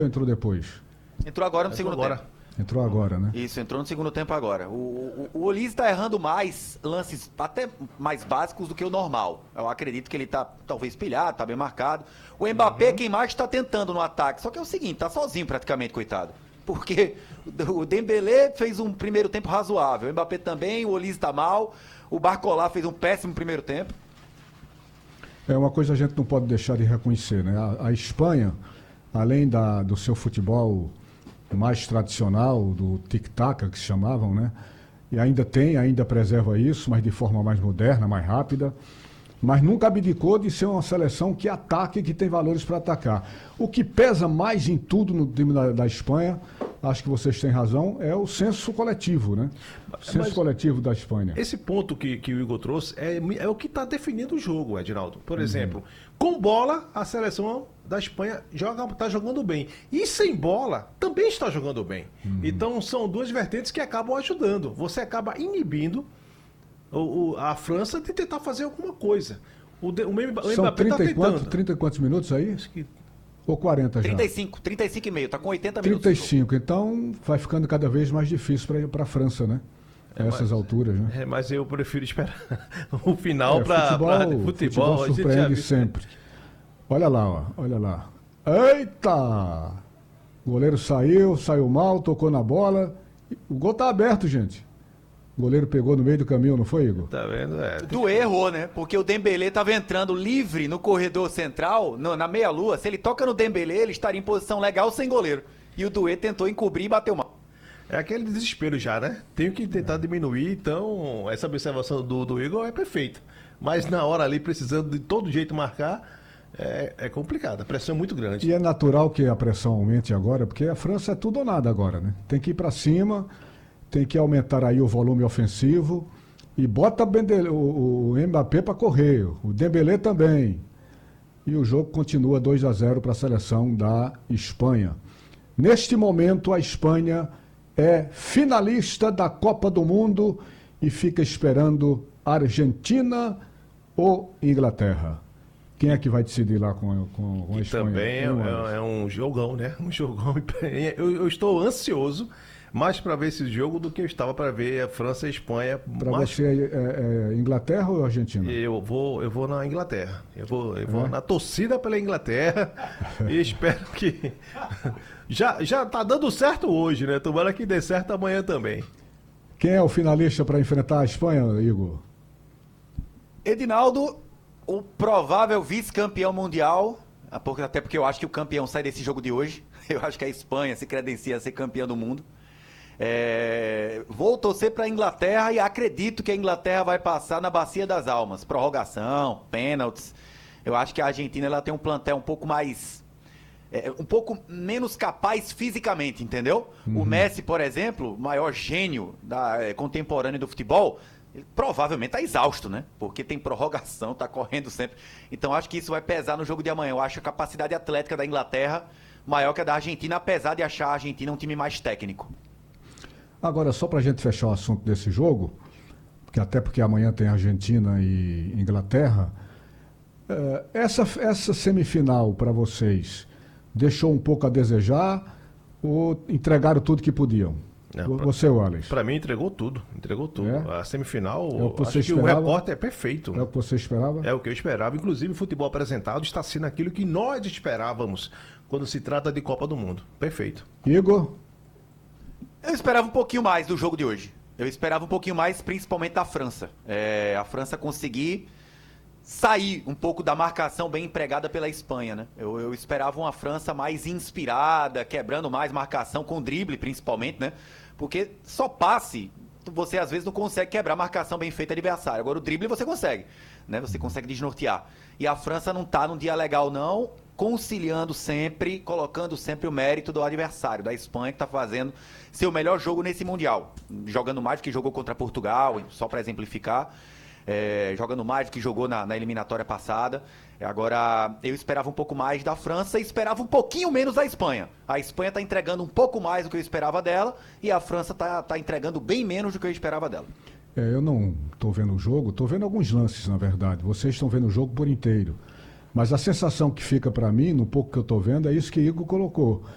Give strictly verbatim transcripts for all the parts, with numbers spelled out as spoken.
Entrou depois? Entrou agora no Entrou segundo agora. tempo. Entrou agora, né? Isso, entrou no segundo tempo agora. O, o, o Olise tá errando mais lances até mais básicos do que o normal. Eu acredito que ele tá talvez pilhado, tá bem marcado. O Mbappé é quem mais tá tentando no ataque. Só que é o seguinte, tá sozinho praticamente, coitado. Porque o Dembélé fez um primeiro tempo razoável. O Mbappé também, o Olise tá mal. O Barcola fez um péssimo primeiro tempo. É uma coisa que a gente não pode deixar de reconhecer, né? A, a Espanha, além da, do seu futebol mais tradicional, do tic-tac, que se chamavam, né? E ainda tem, ainda preserva isso, mas de forma mais moderna, mais rápida. Mas nunca abdicou de ser uma seleção que ataque e que tem valores para atacar. O que pesa mais em tudo no time da, da Espanha, acho que vocês têm razão, é o senso coletivo, né? O senso Mas coletivo da Espanha. Esse ponto que, que o Igor trouxe é, é o que está definindo o jogo, Edinaldo. Por exemplo, com bola, a seleção da Espanha joga, está jogando bem. E sem bola, também está jogando bem. Uhum. Então, são duas vertentes que acabam ajudando. Você acaba inibindo o, o, a França de tentar fazer alguma coisa. O, de, o, o São Mbappé está trinta e quantos, tentando. trinta e quantos minutos aí? Acho que Ou quarenta já? trinta e cinco, trinta e cinco e meio, tá com oitenta minutos. trinta e cinco, então vai ficando cada vez mais difícil para a França, né? A essas mas- alturas, né? É, mas eu prefiro esperar o final É, para futebol, futebol. futebol a gente já surpreende viu. sempre. Olha lá, ó, olha lá. Eita! O goleiro saiu, saiu mal, tocou na bola. O gol tá aberto, gente. O goleiro pegou no meio do caminho, não foi, Igor? Tá vendo? É. Do errou, né? Porque o Dembélé tava entrando livre no corredor central, no- na meia-lua. Se ele toca no Dembélé, ele estaria em posição legal sem goleiro. E o Doué tentou encobrir e bateu mal. É aquele desespero já, né? Tenho que tentar diminuir, então essa observação do, do Igor é perfeita. Mas na hora ali, precisando de todo jeito marcar, é, é complicado. A pressão é muito grande. E é natural que a pressão aumente agora, porque a França é tudo ou nada agora, né? Tem que ir para cima, tem que aumentar aí o volume ofensivo e bota Bende- o, o Mbappé para correr, o Dembélé também. E o jogo continua dois a zero para a seleção da Espanha. Neste momento, a Espanha é finalista da Copa do Mundo e fica esperando Argentina ou Inglaterra. Quem é que vai decidir lá com, com, com a E Espanha? também é, Hein, Wallace? é- é um jogão, né? Um jogão. Eu, eu estou ansioso mais para ver esse jogo do que eu estava para ver a França e a Espanha. Para mais... você, é, é Inglaterra ou Argentina? Eu vou, eu vou na Inglaterra. Eu vou, eu vou É? na torcida pela Inglaterra e espero que. Já, já tá dando certo hoje, né? Tomara que dê certo amanhã também. Quem é o finalista para enfrentar a Espanha, Igor? Edinaldo, o provável vice-campeão mundial, até porque eu acho que o campeão sai desse jogo de hoje. Eu acho que a Espanha se credencia a ser campeã do mundo. É, vou torcer para a Inglaterra e acredito que a Inglaterra vai passar na Bacia das Almas. Prorrogação, pênaltis. Eu acho que a Argentina ela tem um plantel um pouco mais... É, um pouco menos capaz fisicamente, entendeu? O Messi, por exemplo, o maior gênio da, é, contemporâneo do futebol, ele provavelmente está exausto, né? Porque tem prorrogação, está correndo sempre. Então acho que isso vai pesar no jogo de amanhã. Eu acho a capacidade atlética da Inglaterra maior que a da Argentina, apesar de achar a Argentina um time mais técnico. Agora, só para a gente fechar o assunto desse jogo, porque até porque amanhã tem Argentina e Inglaterra, eh, essa, essa semifinal para vocês deixou um pouco a desejar ou entregaram tudo que podiam? Não, Vo- pra- Você, Wallace, Pra mim entregou tudo, entregou tudo. É? A semifinal, É o que você acho que o esperava? recorte é perfeito. é o que você esperava? É o que eu esperava. Inclusive, o futebol apresentado está sendo aquilo que nós esperávamos quando se trata de Copa do Mundo. Perfeito. Igor? Eu esperava um pouquinho mais do jogo de hoje. Eu esperava um pouquinho mais, principalmente da França. É, a França conseguir sair um pouco da marcação bem empregada pela Espanha, né? Eu, eu esperava uma França mais inspirada, quebrando mais marcação, com drible principalmente, né? Porque só passe, você às vezes não consegue quebrar a marcação bem feita do adversário. Agora o drible você consegue, né? Você consegue desnortear. E a França não tá num dia legal não, conciliando sempre, colocando sempre o mérito do adversário, da Espanha, que tá fazendo seu melhor jogo nesse Mundial. Jogando mais do que jogou contra Portugal, só para exemplificar. É, jogando mais do que jogou na, na eliminatória passada. Agora, eu esperava um pouco mais da França e esperava um pouquinho menos da Espanha. A Espanha está entregando um pouco mais do que eu esperava dela e a França está tá entregando bem menos do que eu esperava dela. É, eu não estou vendo o jogo, estou vendo alguns lances, na verdade. Vocês estão vendo o jogo por inteiro. Mas a sensação que fica para mim, no pouco que eu estou vendo, é isso que Igor colocou.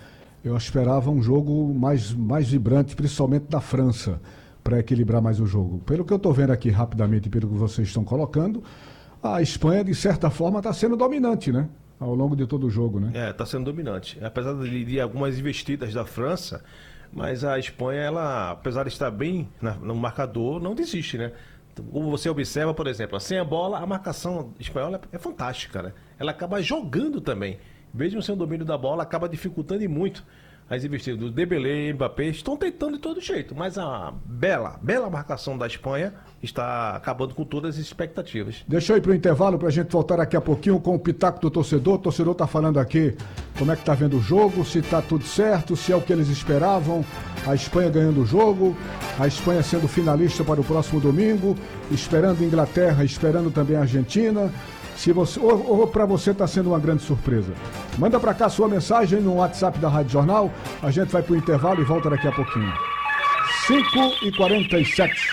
Eu esperava um jogo mais, mais vibrante, principalmente da França, para equilibrar mais o jogo. Pelo que eu estou vendo aqui rapidamente, pelo que vocês estão colocando, a Espanha, de certa forma, está sendo dominante, né? Ao longo de todo o jogo, né? É, está sendo dominante. Apesar de, de algumas investidas da França, mas a Espanha, ela, apesar de estar bem na, no marcador, não desiste, né? Como você observa, por exemplo, sem a bola, a marcação espanhola é fantástica, né? Ela acaba jogando também. Mesmo sem o domínio da bola, acaba dificultando e muito as investidas do Dembélé e Mbappé. Estão tentando de todo jeito, mas a bela, bela marcação da Espanha está acabando com todas as expectativas. Deixa eu ir para o intervalo para a gente voltar daqui a pouquinho com o pitaco do torcedor. O torcedor está falando aqui como é que está vendo o jogo, se está tudo certo, se é o que eles esperavam. A Espanha ganhando o jogo, a Espanha sendo finalista para o próximo domingo, esperando a Inglaterra, esperando também a Argentina. Se você, ou, ou para você está sendo uma grande surpresa. Manda para cá sua mensagem no WhatsApp da Rádio Jornal. A gente vai para o intervalo e volta daqui a pouquinho. cinco e quarenta e sete.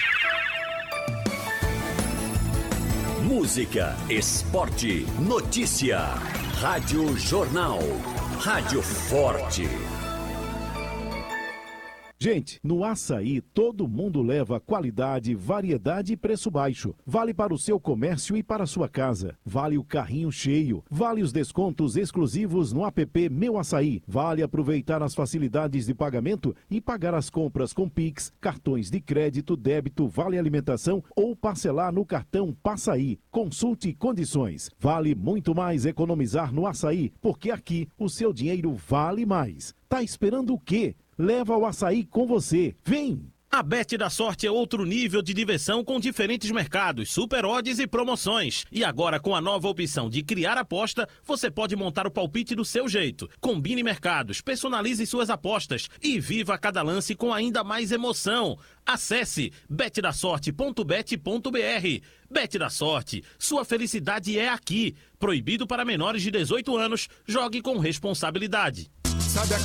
Música, esporte, notícia. Rádio Jornal. Rádio Forte. Gente, no açaí todo mundo leva qualidade, variedade e preço baixo. Vale para o seu comércio e para a sua casa. Vale o carrinho cheio. Vale os descontos exclusivos no app Meu Açaí. Vale aproveitar as facilidades de pagamento e pagar as compras com Pix, cartões de crédito, débito, vale alimentação ou parcelar no cartão Passaí. Consulte condições. Vale muito mais economizar no açaí, porque aqui o seu dinheiro vale mais. Tá esperando o quê? Leva o açaí com você. Vem! A Bet da Sorte é outro nível de diversão com diferentes mercados, super odds e promoções. E agora com a nova opção de criar aposta, você pode montar o palpite do seu jeito. Combine mercados, personalize suas apostas e viva cada lance com ainda mais emoção. Acesse bet da sorte ponto bet ponto br. Bet da Sorte, sua felicidade é aqui. Proibido para menores de dezoito anos, jogue com responsabilidade. Sabe a